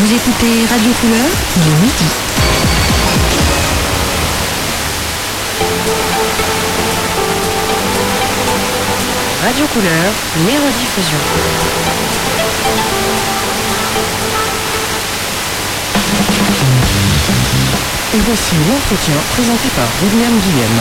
Vous écoutez Radio Couleur du midi. Radio Couleur, les rediffusions. Et voici l'entretien présenté par William Guillem.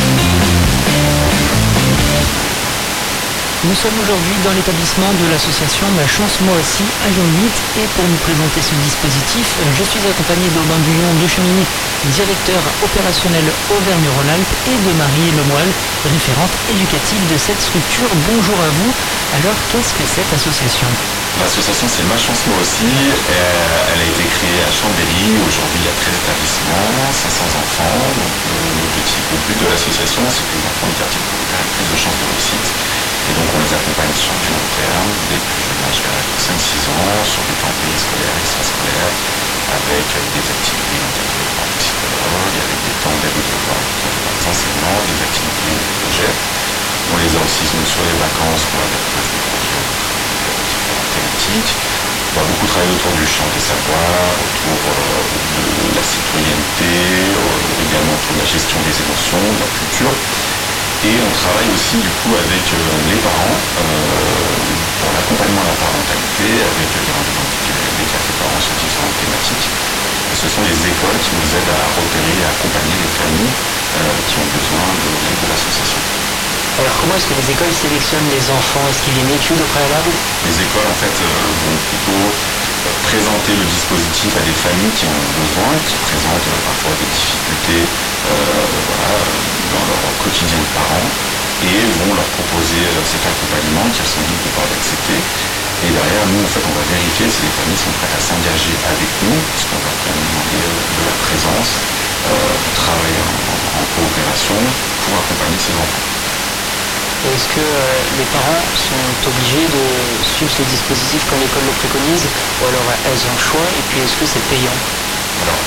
Nous sommes aujourd'hui dans l'établissement de l'association Ma Chance Moi Aussi à Lyon 8 et pour nous présenter ce dispositif, je suis accompagné d'Aubin Buyon de Cheminy, directeur opérationnel Auvergne-Rhône-Alpes et de Marie Lemoyle, référente éducative de cette structure. Bonjour à vous. Alors qu'est-ce que cette association ? L'association c'est Ma Chance Moi Aussi, elle a été créée à Chambéry, aujourd'hui il y a 13 établissements, 500 enfants, donc le but de l'association c'est que les enfants du quartier prioritaire aient plus de chances de réussite. Et donc on les accompagne sur du long terme, dès le plus jeune âge vers 5-6 ans, sur des temps périscolaires, extrascolaires, avec des activités encadrées par des psychologues, avec des temps d'aide aux devoirs par des enseignants, des activités, des projets. On les a aussi sur les vacances pour l'adaptation des projets aux différentes thématiques. On va beaucoup travailler autour du champ des savoirs, autour de la citoyenneté, également autour de la gestion des émotions, de la culture. Et on travaille aussi du coup avec les parents pour l'accompagnement à la parentalité, avec des rendez-vous individuels, des cafés parents sur différentes thématiques. Et ce sont les écoles qui nous aident à repérer et à accompagner les familles qui ont besoin de l'aide de l'association. Alors comment est-ce que les écoles sélectionnent les enfants ? Est-ce qu'il y a une étude au préalable ? Les écoles en fait vont plutôt présenter le dispositif à des familles qui en ont besoin, qui présentent parfois des difficultés dans leur quotidien de parents et vont leur proposer cet accompagnement qu'elles sont libres d'accepter. Et derrière, nous, en fait, on va vérifier si les familles sont prêtes à s'engager avec nous, parce qu'on va quand même demander de la présence, du travail en coopération pour accompagner ces enfants. Est-ce que les parents sont obligés de suivre ce dispositif quand l'école le préconise, ou alors elles ont le choix, et puis est-ce que c'est payant ?